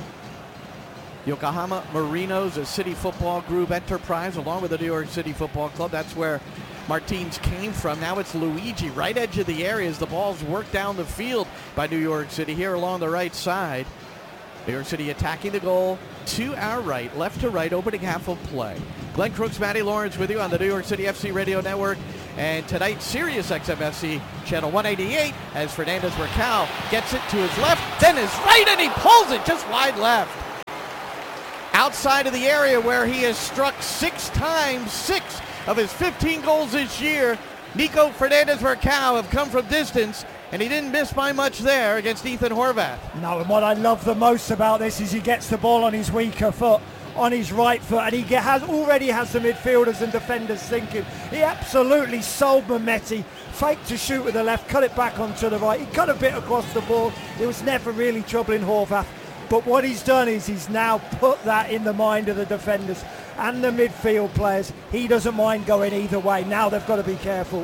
Yokohama Marinos, a City Football Group enterprise, along with the New York City Football Club. That's where Martins came from. Now it's Luigi, right edge of the area as the ball's worked down the field by New York City here along the right side. New York City attacking the goal to our right, left to right, opening half of play. Glenn Crooks, Matty Lawrence with you on the New York City FC Radio Network. And tonight, Sirius XM-FC Channel 188 as Fernandez Marcal gets it to his left, then his right, and he pulls it just wide left. Outside of the area where he has struck 6 times, 6 of his 15 goals this year. Nico Fernandez Marcal have come from distance, and he didn't miss by much there against Ethan Horvath. No, and what I love the most about this is he gets the ball on his weaker foot, on his right foot, and he already has the midfielders and defenders thinking. He absolutely sold Mehmeti, faked to shoot with the left, cut it back onto the right. He cut a bit across the ball. It was never really troubling Horvath. But what he's done is he's now put that in the mind of the defenders and the midfield players. He doesn't mind going either way. Now they've got to be careful.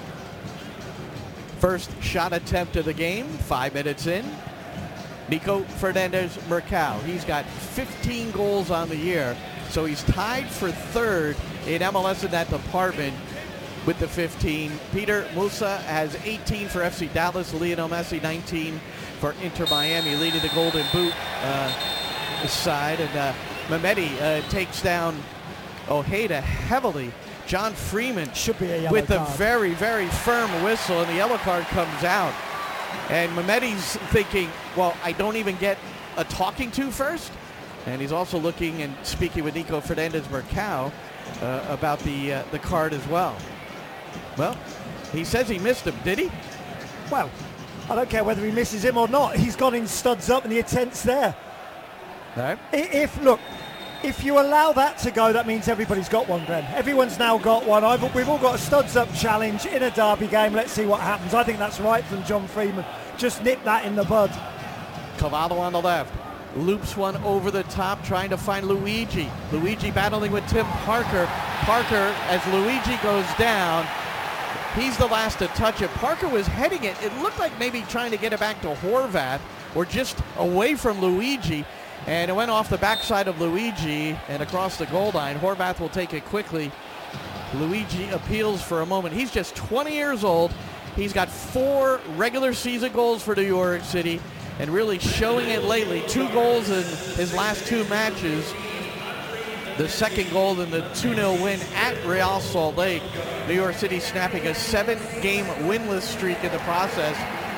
First shot attempt of the game, 5 minutes in. Nico Fernandez Marcal. He's got 15 goals on the year, so he's tied for 3rd in MLS in that department with the 15. Peter Musa has 18 for FC Dallas. Lionel Messi 19 for Inter Miami, leading the Golden Boot side. And Mehmeti takes down Ojeda heavily. John Freeman should be a yellow with card. a very, very firm whistle, and the yellow card comes out. And Mehmeti's thinking, well, I don't even get a talking to first. And he's also looking and speaking with Nico Fernandez-Mercado about the card as well. Well, he says he missed him, did he? Well, I don't care whether he misses him or not. He's gone in studs up and the intent's there. No. If you allow that to go, that means everybody's got one, Glenn. Everyone's now got one. We've all got a studs-up challenge in a derby game. Let's see what happens. I think that's right from John Freeman. Just nip that in the bud. Cavallo on the left. Loops one over the top, trying to find Luigi. Luigi battling with Tim Parker. Parker, as Luigi goes down, he's the last to touch it. Parker was heading it. It looked like maybe trying to get it back to Horvath or just away from Luigi. And it went off the backside of Luigi and across the goal line. Horvath will take it quickly. Luigi appeals for a moment. He's just 20 years old. He's got 4 regular season goals for New York City and really showing it lately. 2 goals in his last 2 matches. The second goal in the 2-0 win at Real Salt Lake. New York City snapping a 7-game winless streak in the process.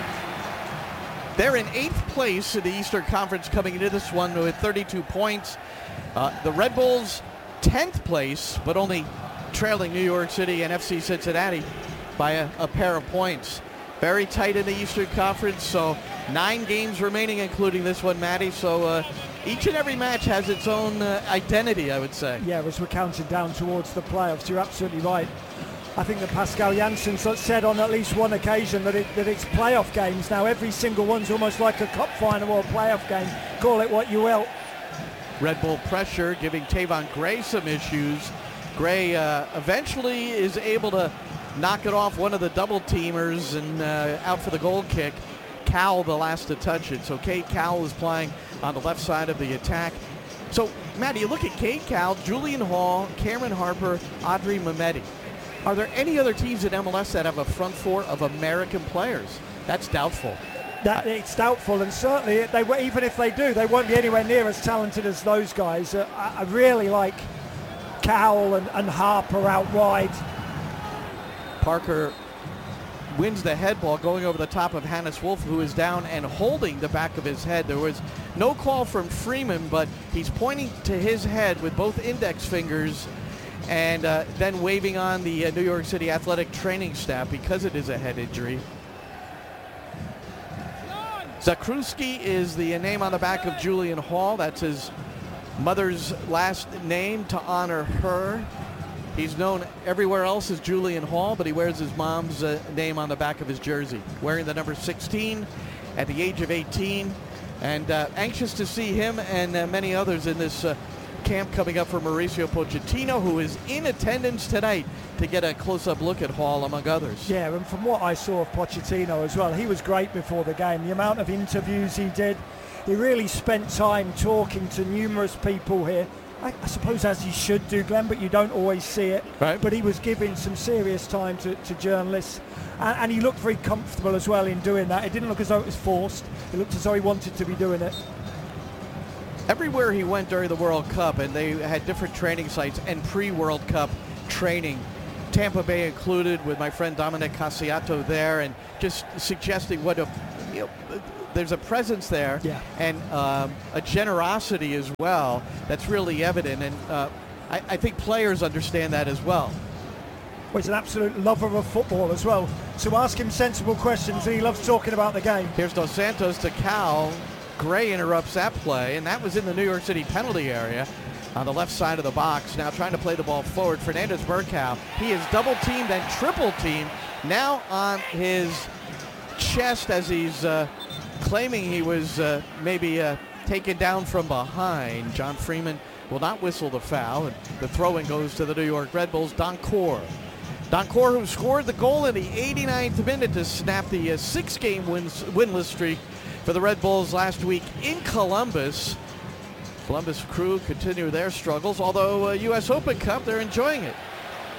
They're in 8th place in the Eastern Conference coming into this one with 32 points. The Red Bulls 10th place, but only trailing New York City and FC Cincinnati by a pair of points. Very tight in the Eastern Conference, so 9 games remaining, including this one, Matty. So each and every match has its own identity, I would say. Yeah, as we're counting down towards the playoffs, you're absolutely right. I think that Pascal Janssen said on at least one occasion that it's playoff games now. Every single one's almost like a cup final or a playoff game. Call it what you will. Red Bull pressure giving Tavon Gray some issues. Gray eventually is able to knock it off one of the double teamers and out for the goal kick. Cowell the last to touch it. So Cade Cowell is playing on the left side of the attack. So, Matt, you look at Cade Cowell, Julian Hall, Cameron Harper, Audrey Mehmeti. Are there any other teams in MLS that have a front 4 of American players? That's doubtful. It's doubtful, and certainly even if they do, they won't be anywhere near as talented as those guys. I really like Cowell and Harper out wide. Parker wins the head ball going over the top of Hannes Wolf, who is down and holding the back of his head. There was no call from Freeman, but he's pointing to his head with both index fingers and then waving on the New York City athletic training staff because it is a head injury. Zakruski is the name on the back of Julian Hall. That's his mother's last name to honor her. He's known everywhere else as Julian Hall, but he wears his mom's name on the back of his jersey, wearing the number 16 at the age of 18. And anxious to see him and many others in this camp coming up for Mauricio Pochettino, who is in attendance tonight to get a close-up look at Hall, among others. Yeah, and from what I saw of Pochettino as well, he was great before the game. The amount of interviews he did, he really spent time talking to numerous people here. I suppose as you should do, Glenn, but you don't always see it. Right. But he was giving some serious time to journalists. And he looked very comfortable as well in doing that. It didn't look as though it was forced. It looked as though he wanted to be doing it. Everywhere he went during the World Cup, and they had different training sites and pre-World Cup training, Tampa Bay included, with my friend Dominic Casiato there, and just suggesting what there's a presence there, yeah, and a generosity as well that's really evident, and I think players understand that as well. Well, he's an absolute lover of football as well. So ask him sensible questions, and he loves talking about the game. Here's Dos Santos to Cowell. Gray interrupts that play, and that was in the New York City penalty area on the left side of the box. Now trying to play the ball forward. Fernandez-Mercado. He is double-teamed and triple-teamed. Now on his chest as he's claiming he was maybe taken down from behind. John Freeman will not whistle the foul, and the throw-in goes to the New York Red Bulls. Doncourt, who scored the goal in the 89th minute to snap the 6-game winless streak for the Red Bulls last week in Columbus. Columbus crew continue their struggles, although U.S. Open Cup, they're enjoying it.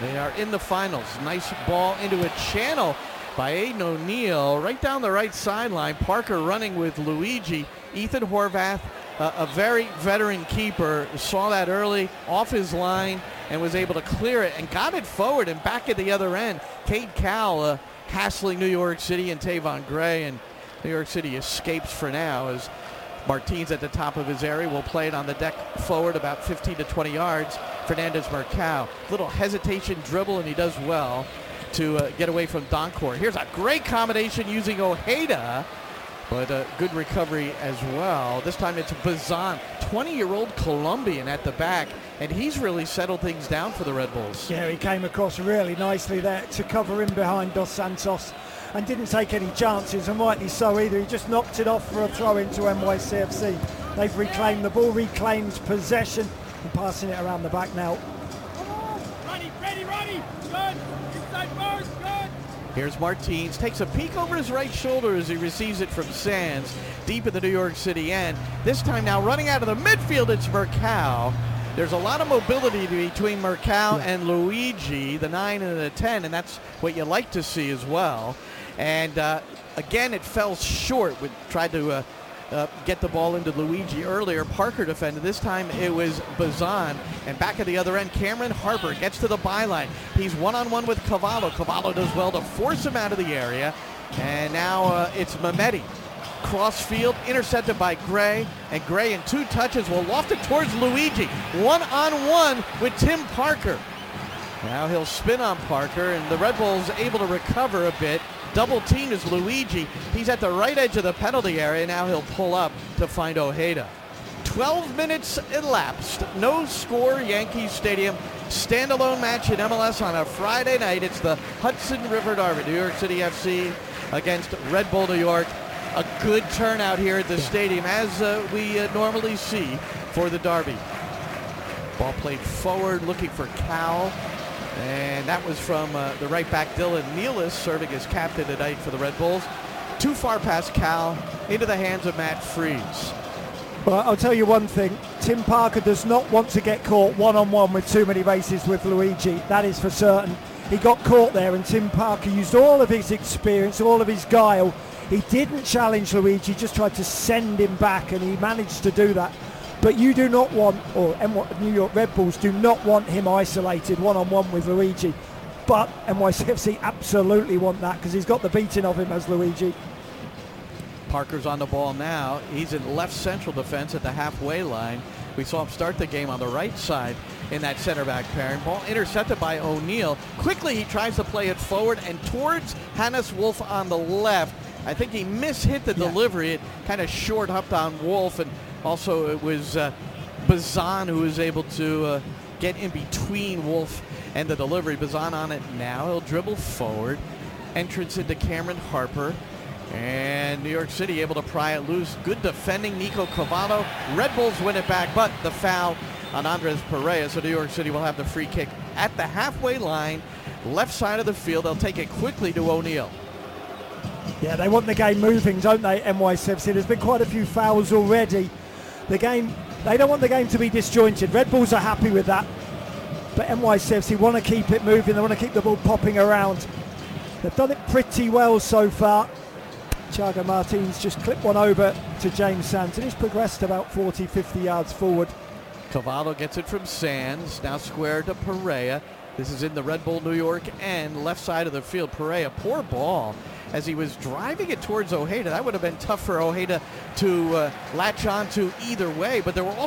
They are in the finals. Nice ball into a channel by Aiden O'Neill right down the right sideline. Parker running with Luigi. Ethan Horvath, a very veteran keeper, saw that early off his line and was able to clear it and got it forward and back at the other end. Cade Cowell hassling New York City and Tavon Gray, and New York City escapes for now as Martins at the top of his area will play it on the deck forward about 15 to 20 yards. Fernandez Marcao, little hesitation dribble, and he does well to get away from Doncor. Here's a great combination using Ojeda, but a good recovery as well. This time it's Bazan, 20-year-old Colombian at the back, and he's really settled things down for the Red Bulls. Yeah, he came across really nicely there to cover in behind Dos Santos and didn't take any chances, and rightly so either. He just knocked it off for a throw into NYCFC. They've reclaimed the ball, reclaims possession, and passing it around the back now. Ready, good, inside first, good. Here's Martins, takes a peek over his right shoulder as he receives it from Sands, deep in the New York City end. This time now running out of the midfield, it's Marcao. There's a lot of mobility between Marcao and Luigi, the 9 and the 10, and that's what you like to see as well. And again, it fell short. We tried to get the ball into Luigi earlier. Parker defended. This time it was Bazan. And back at the other end, Cameron Harper gets to the byline. He's one-on-one with Cavallo. Cavallo does well to force him out of the area. And now it's Mehmeti. Crossfield, intercepted by Gray. And Gray in 2 touches will loft it towards Luigi. One-on-one with Tim Parker. Now he'll spin on Parker, and the Red Bulls able to recover a bit. Double team is Luigi. He's at the right edge of the penalty area. Now he'll pull up to find Ojeda. 12 minutes elapsed. No score, Yankees Stadium. Standalone match in MLS on a Friday night. It's the Hudson River Derby. New York City FC against Red Bull New York. A good turnout here at the stadium, as we normally see for the Derby. Ball played forward, looking for Cowell. And that was from the right back, Dylan Nealis, serving as captain tonight for the Red Bulls. Too far past Cal, into the hands of Matt Freese. Well, I'll tell you one thing. Tim Parker does not want to get caught one-on-one with too many races with Luigi. That is for certain. He got caught there, and Tim Parker used all of his experience, all of his guile. He didn't challenge Luigi, just tried to send him back, and he managed to do that. But you do not want, or New York Red Bulls do not want him isolated one-on-one with Luigi. But NYCFC absolutely want that, because he's got the beating of him as Luigi. Parker's on the ball now. He's in left central defense at the halfway line. We saw him start the game on the right side in that center back pairing. Ball intercepted by O'Neill. Quickly he tries to play it forward and towards Hannes Wolf on the left. I think he mishit the delivery. It kind of short hopped on Wolf, and also it was Bazan who was able to get in between Wolf and the delivery. Bazan on it now. He'll dribble forward. Entrance into Cameron Harper. And New York City able to pry it loose. Good defending, Nico Cavallo. Red Bulls win it back, but the foul on Andres Perea. So New York City will have the free kick at the halfway line, left side of the field. They'll take it quickly to O'Neill. Yeah, they want the game moving, don't they, NYCFC? There's been quite a few fouls already. They don't want the game to be disjointed. Red Bulls are happy with that. But NYCFC want to keep it moving. They want to keep the ball popping around. They've done it pretty well so far. Thiago Martins just clipped one over to James Sands, and he's progressed about 40, 50 yards forward. Cavallo gets it from Sands, now square to Perea. This is in the Red Bull New York end, left side of the field. Perea, poor ball as he was driving it towards Ojeda. That would have been tough for Ojeda to latch on to either way, but there were also